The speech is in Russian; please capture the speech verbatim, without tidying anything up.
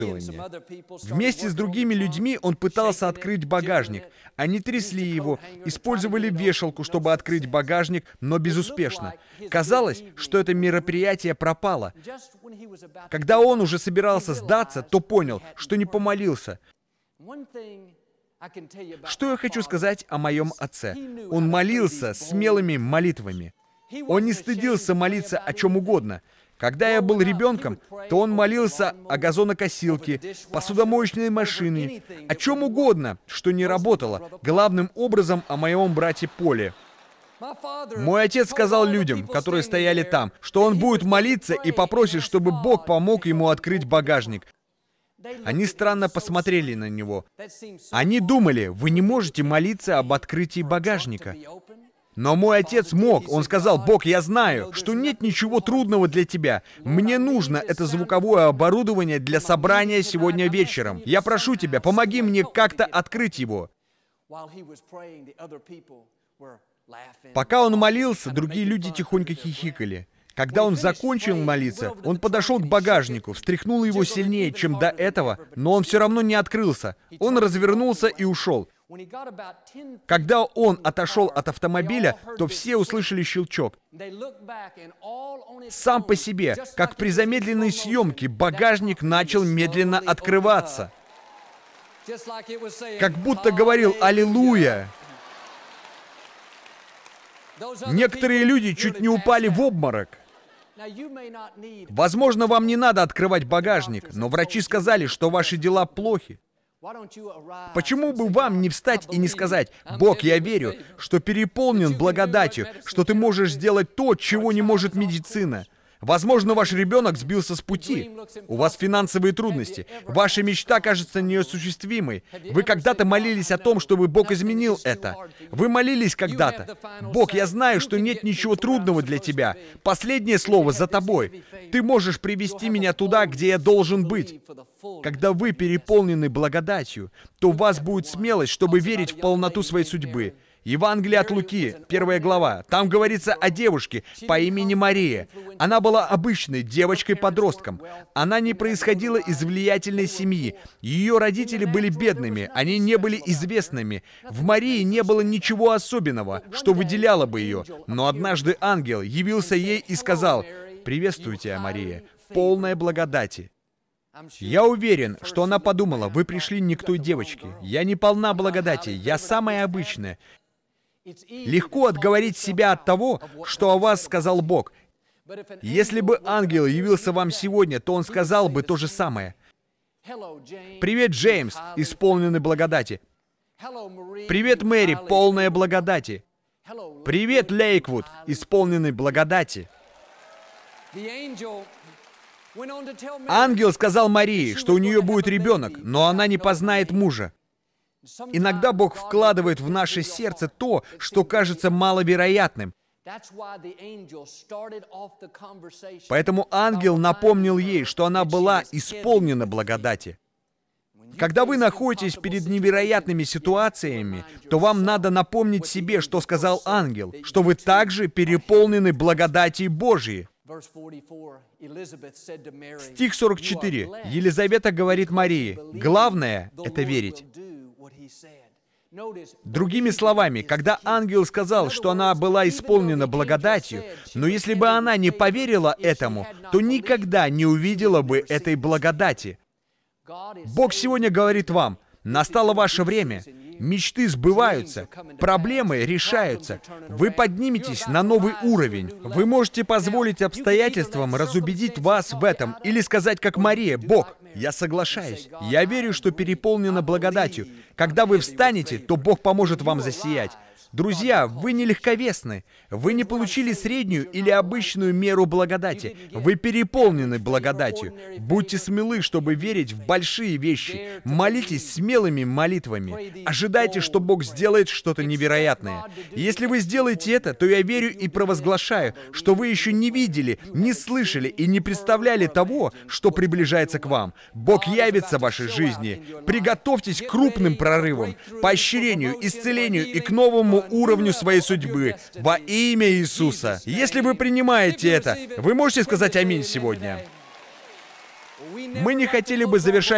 Вместе с другими людьми он пытался открыть багажник. Они трясли его, использовали вешалку, чтобы открыть багажник, но безуспешно. Казалось, что это мероприятие пропало. Когда он уже собирался сдаться, то понял, что не помолился. Что я хочу сказать о моем отце? Он молился смелыми молитвами. Он не стыдился молиться о чем угодно. Когда я был ребенком, то он молился о газонокосилке, посудомоечной машине, о чем угодно, что не работало, главным образом о моем брате Поле. Мой отец сказал людям, которые стояли там, что он будет молиться и попросит, чтобы Бог помог ему открыть багажник. Они странно посмотрели на него. Они думали, вы не можете молиться об открытии багажника. Но мой отец мог. Он сказал: «Бог, я знаю, что нет ничего трудного для тебя. Мне нужно это звуковое оборудование для собрания сегодня вечером. Я прошу тебя, помоги мне как-то открыть его». Пока он молился, другие люди тихонько хихикали. Когда он закончил молиться, он подошел к багажнику, встряхнул его сильнее, чем до этого, но он все равно не открылся. Он развернулся и ушел. Когда он отошел от автомобиля, то все услышали щелчок. Сам по себе, как при замедленной съемке, багажник начал медленно открываться. Как будто говорил «Аллилуйя». Некоторые люди чуть не упали в обморок. Возможно, вам не надо открывать багажник, но врачи сказали, что ваши дела плохи. Почему бы вам не встать и не сказать: «Бог, я верю, что переполнен благодатью, что ты можешь сделать то, чего не может медицина». Возможно, ваш ребенок сбился с пути. У вас финансовые трудности. Ваша мечта кажется неосуществимой. Вы когда-то молились о том, чтобы Бог изменил это. Вы молились когда-то. Бог, я знаю, что нет ничего трудного для тебя. Последнее слово за тобой. Ты можешь привести меня туда, где я должен быть. Когда вы переполнены благодатью, то у вас будет смелость, чтобы верить в полноту своей судьбы. Евангелие от Луки, первая глава. Там говорится о девушке по имени Мария. Она была обычной девочкой-подростком. Она не происходила из влиятельной семьи. Ее родители были бедными, они не были известными. В Марии не было ничего особенного, что выделяло бы ее. Но однажды ангел явился ей и сказал: «Приветствую тебя, Мария, полная благодати». Я уверен, что она подумала: вы пришли не к той девочке. Я не полна благодати, я самая обычная. Легко отговорить себя от того, что о вас сказал Бог. Если бы ангел явился вам сегодня, то он сказал бы то же самое. «Привет, Джеймс, исполненный благодати». «Привет, Мэри, полная благодати». «Привет, Лейквуд, исполненный благодати». Ангел сказал Марии, что у нее будет ребенок, но она не познает мужа. Иногда Бог вкладывает в наше сердце то, что кажется маловероятным. Поэтому ангел напомнил ей, что она была исполнена благодати. Когда вы находитесь перед невероятными ситуациями, то вам надо напомнить себе, что сказал ангел, что вы также переполнены благодатью Божией. Стих сорок четыре. Елизавета говорит Марии: «Главное — это верить». Другими словами, когда ангел сказал, что она была исполнена благодатью, но если бы она не поверила этому, то никогда не увидела бы этой благодати. Бог сегодня говорит вам: настало ваше время. Мечты сбываются, проблемы решаются. Вы подниметесь на новый уровень. Вы можете позволить обстоятельствам разубедить вас в этом или сказать, как Мария: «Бог, я соглашаюсь. Я верю, что переполнена благодатью. Когда вы встанете, то Бог поможет вам засиять». Друзья, вы не легковесны. Вы не получили среднюю или обычную меру благодати. Вы переполнены благодатью. Будьте смелы, чтобы верить в большие вещи. Молитесь смелыми молитвами. Ожидайте, что Бог сделает что-то невероятное. И если вы сделаете это, то я верю и провозглашаю, что вы еще не видели, не слышали и не представляли того, что приближается к вам. Бог явится в вашей жизни. Приготовьтесь к крупным прорывам, поощрению, исцелению и к новому уровню своей судьбы во имя Иисуса. Если вы принимаете это, вы можете сказать аминь сегодня. Мы не хотели бы завершать